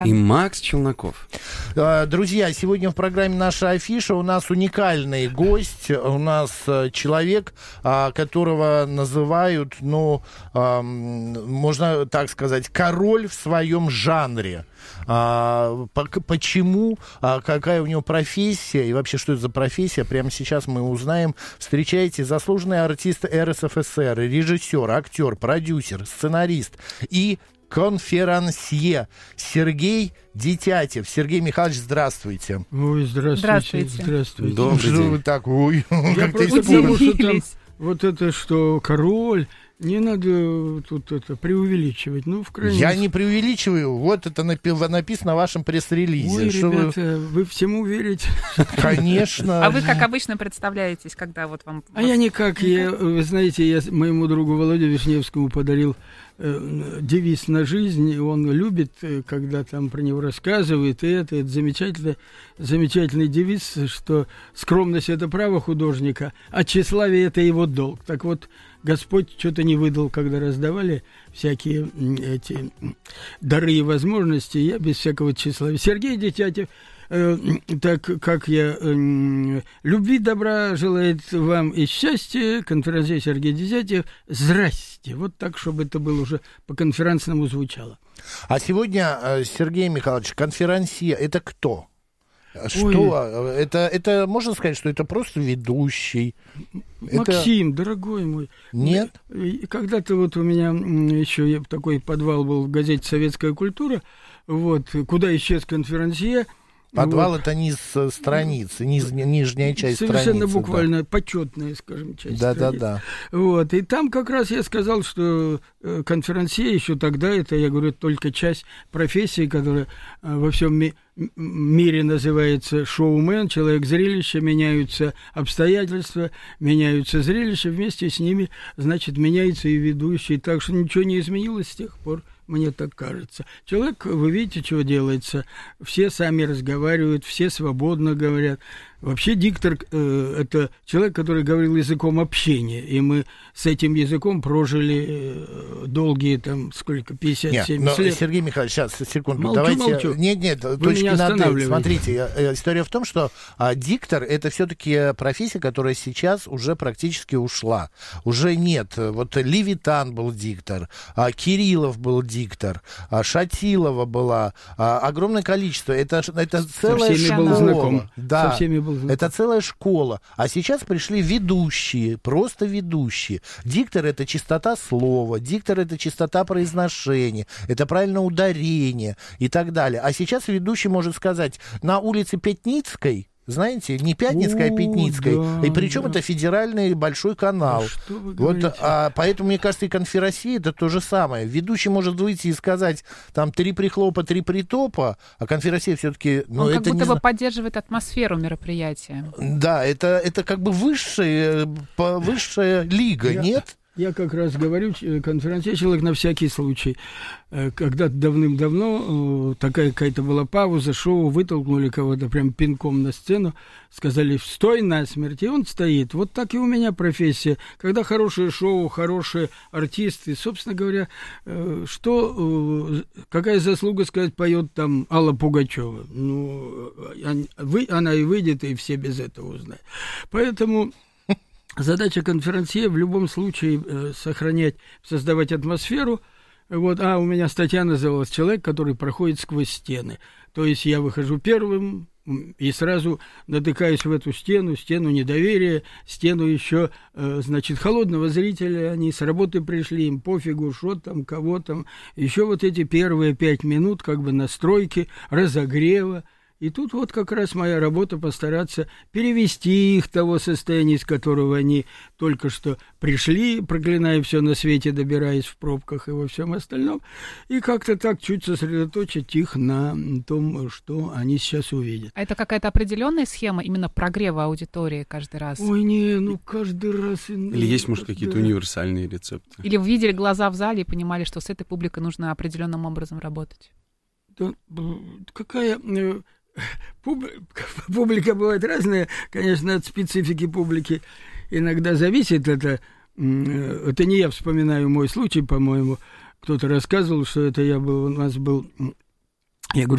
И Макс Челноков. Друзья, сегодня в программе «Наша афиша» у нас уникальный гость. У нас человек, которого называют, можно так сказать, король в своем жанре. Почему, какая у него профессия и вообще, что это за профессия, прямо сейчас мы узнаем. Встречайте, заслуженный артист РСФСР, режиссер, актер, продюсер, сценарист и конферансье Сергей Детятев. Сергей Михайлович, здравствуйте. Ой, здравствуйте. Здравствуйте. Добрый день. Вы так, ой, Я как-то просто думаю, что там удивились. вот это, что король, не надо тут это преувеличивать. Ну, в крайнем Я не преувеличиваю. Вот это написано в вашем пресс-релизе. Ой, Что ребята, вы всему верите? Конечно. А вы как обычно представляетесь, когда вот вам... А я никак. Вы знаете, я моему другу Володе Вишневскому подарил девиз на жизнь. Он любит, когда там про него рассказывают. И это замечательный девиз, что скромность — это право художника, а тщеславие — это его долг. Так вот, Господь что-то не выдал, когда раздавали всякие эти дары и возможности. Я без всякого тщеславия. Сергей Детятев, так как я любви, добра желает вам и счастья, конферансье Сергей Детятев, здрасте. Вот так, чтобы это было уже по-конференционному звучало. А сегодня, Сергей Михайлович, конферансье — это кто? Что? Это можно сказать, что это просто ведущий? Максим, дорогой мой. Нет? Когда-то вот у меня еще такой подвал был в газете «Советская культура», вот, куда исчез конферансье. Подвал — вот. это низ страницы, нижняя часть Совершенно страницы. буквально да. Почетная, скажем, часть Да. Вот, и там как раз я сказал, что конферансье еще тогда, это, я говорю, только часть профессии, которая во всем мире называется шоумен, человек зрелища, меняются обстоятельства, меняются зрелища, вместе с ними, значит, меняется и ведущий, так что ничего не изменилось с тех пор. Мне так кажется. Человек, вы видите, что делается. Все сами разговаривают, все свободно говорят. Вообще диктор это человек, который говорил языком общения. И мы с этим языком прожили долгие, там, сколько, 57 лет. Сергей Михайлович, сейчас, секунду. Молчу. Нет, Вы точки меня над «и». останавливаете. Смотрите, история в том, что диктор — это все-таки профессия, которая сейчас уже практически ушла. Уже нет. Вот Левитан был диктор, Кириллов был диктор, Шатилова была, огромное количество. Это целая всеми был знаком. Да. Со всеми был знаком. Это целая школа. А сейчас пришли ведущие, просто ведущие. Диктор — это чистота слова, диктор — это чистота произношения, это правильное ударение и так далее. А сейчас ведущий может сказать: на улице Пятницкой, знаете, не Пятницкой, а Пятницкой. Да, и причем это федеральный большой канал. Что вы говорите? Поэтому, мне кажется, и конферансье — это то же самое. Ведущий может выйти и сказать там 3 прихлопа, 3 притопа, а конферансье все-таки... Он как будто бы поддерживает атмосферу мероприятия. Да, это как бы высшая лига, нет? Я как раз говорю, конферансье человек на всякий случай. Когда-то давным-давно такая какая-то была пауза, шоу, вытолкнули кого-то прям пинком на сцену, сказали: «Стой насмерть», и он стоит. Вот так и у меня профессия. Когда хорошее шоу, хорошие артисты, собственно говоря, какая заслуга, сказать, поет там Алла Пугачева? Ну, она и выйдет, и все без этого узнают. Поэтому... Задача конферансье в любом случае сохранять, создавать атмосферу. Вот, у меня статья называлась «Человек, который проходит сквозь стены». То есть я выхожу первым и сразу натыкаюсь в эту стену недоверия, стену еще, значит, холодного зрителя. Они с работы пришли, им пофигу, что там, кого там. Еще вот эти первые 5 минут как бы настройки, разогрева. И тут вот как раз моя работа — постараться перевести их того состояния, из которого они только что пришли, проклиная все на свете, добираясь в пробках и во всем остальном, и как-то так чуть сосредоточить их на том, что они сейчас увидят. А это какая-то определенная схема именно прогрева аудитории каждый раз? Ой, каждый раз... Или есть, может, какие-то универсальные рецепты? Или вы видели глаза в зале и понимали, что с этой публикой нужно определенным образом работать? Да, какая... Публика бывает разная, конечно, от специфики публики иногда зависит. Это не я вспоминаю мой случай, по-моему. Кто-то рассказывал, что это у нас был Я говорю,